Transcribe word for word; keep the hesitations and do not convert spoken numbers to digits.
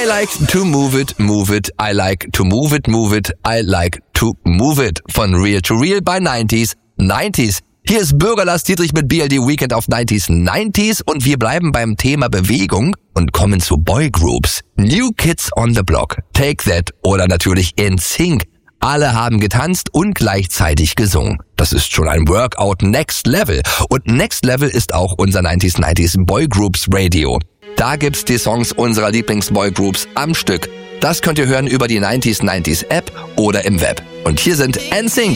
I like to move it, move it, I like to move it, move it, I like to move it. Von Real to Real bei neunziger. neunziger. Hier ist Bürgerlass Dietrich mit B L D Weekend auf neunziger. neunziger und wir bleiben beim Thema Bewegung und kommen zu Boygroups. New Kids on the Block, Take That oder natürlich N Sync. Alle haben getanzt und gleichzeitig gesungen. Das ist schon ein Workout Next Level. Und Next Level ist auch unser neunziger neunziger Boygroups Radio. Da gibt's die Songs unserer Lieblingsboygroups am Stück. Das könnt ihr hören über die neunziger neunziger App oder im Web. Und hier sind N Sync.